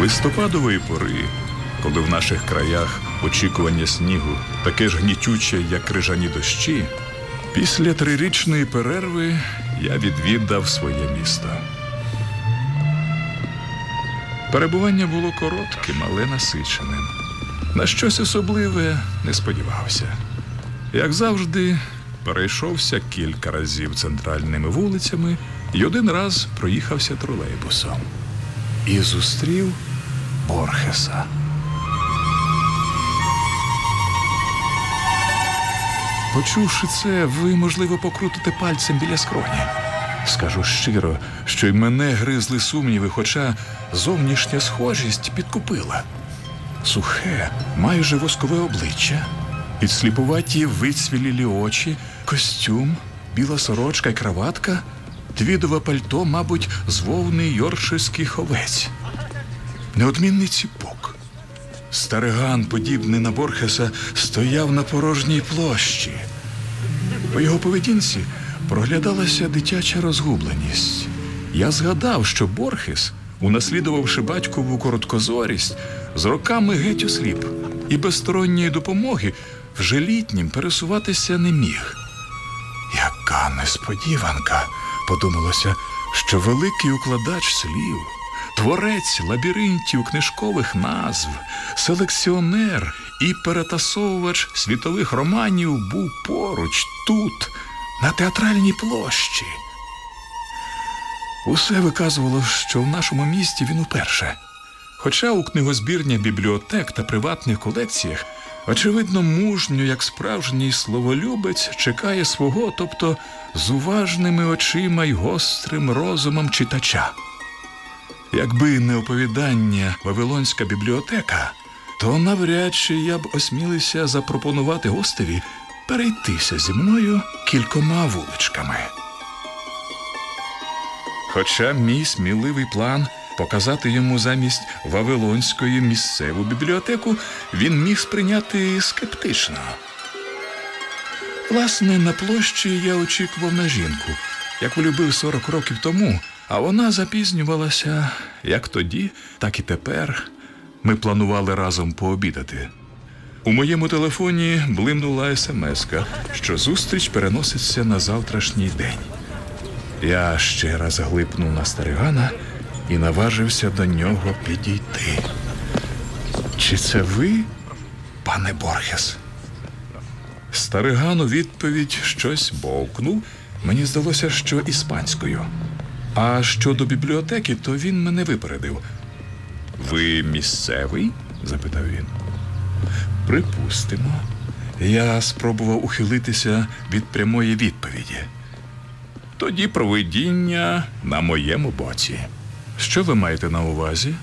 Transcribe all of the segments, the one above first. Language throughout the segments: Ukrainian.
Листопадової пори, коли в наших краях очікування снігу таке ж гнітюче, як крижані дощі, після 3-річної перерви я відвідав своє місто. Перебування було коротким, але насиченим. На щось особливе не сподівався. Як завжди, перейшовся кілька разів центральними вулицями і один раз проїхався тролейбусом. І зустрів Борхеса. Почувши це, ви, можливо, покрутите пальцем біля скроні. Скажу щиро, що й мене гризли сумніви, хоча зовнішня схожість підкупила. Сухе, майже воскове обличчя, підсліпуваті вицвілілі очі, костюм, біла сорочка й краватка, твідове пальто, мабуть, з вовни йоркширський овець. Неодмінний ціпок. Стариган, подібний на Борхеса, стояв на порожній площі. По його поведінці проглядалася дитяча розгубленість. Я згадав, що Борхес, унаслідувавши батькову короткозорість, з роками геть осліп і без сторонньої допомоги вже літнім пересуватися не міг. Яка несподіванка, подумалося, що великий укладач слів, творець лабіринтів книжкових назв, селекціонер і перетасовувач світових романів був поруч, тут, на театральній площі. Усе виказувало, що в нашому місті він уперше. Хоча у книгозбірнях, бібліотек та приватних колекціях, очевидно, мужньо, як справжній словолюбець, чекає свого, тобто з уважними очима й гострим розумом читача. Якби не оповідання «Вавилонська бібліотека», то навряд чи я б осмілився запропонувати гостеві перейтися зі мною кількома вуличками. Хоча мій сміливий план показати йому замість Вавилонської місцеву бібліотеку він міг сприйняти скептично. Власне, на площі я очікував на жінку, як влюбив 40 років тому, а вона запізнювалася як тоді, так і тепер. Ми планували разом пообідати. У моєму телефоні блимнула смс-ка, що зустріч переноситься на завтрашній день. Я ще раз глипнув на старигана і наважився до нього підійти. «Чи це ви, пане Борхес?» Стариган у відповідь щось бовкнув. Мені здалося, що іспанською. А щодо бібліотеки, то він мене випередив. «Ви місцевий?» – запитав він. «Припустимо». Я спробував ухилитися від прямої відповіді. «Тоді провидіння на моєму боці. Що ви маєте на увазі?»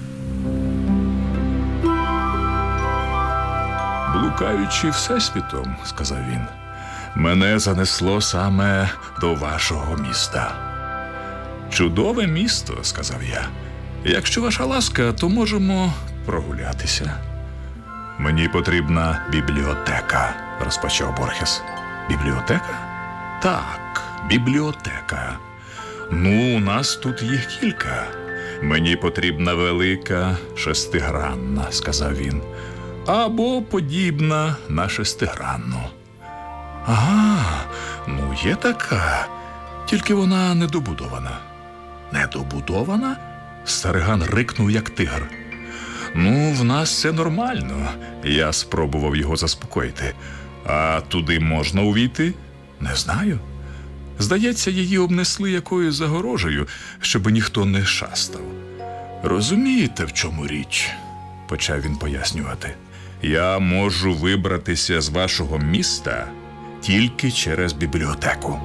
«Блукаючи всесвітом», – сказав він, – «мене занесло саме до вашого міста». «Чудове місто», – сказав я. «Якщо ваша ласка, то можемо прогулятися». «Мені потрібна бібліотека», – розпочав Борхес. «Бібліотека?» «Так, бібліотека. Ну, у нас тут їх кілька. Мені потрібна велика, шестигранна», – сказав він. «Або подібна на шестигранну». «Ага, ну є така, тільки вона недобудована». «Недобудована?» Стариган рикнув, як тигр. «Ну, в нас це нормально», – я спробував його заспокоїти. «А туди можна увійти?» «Не знаю. Здається, її обнесли якоюсь загорожею, щоб ніхто не шастав». «Розумієте, в чому річ?» – почав він пояснювати. «Я можу вибратися з вашого міста тільки через бібліотеку».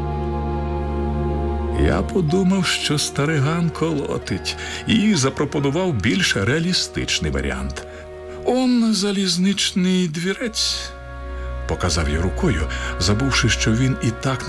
Я подумав, що стариган колотить, і запропонував більш реалістичний варіант. «Он залізничний двірець», – показав я рукою, забувши, що він і так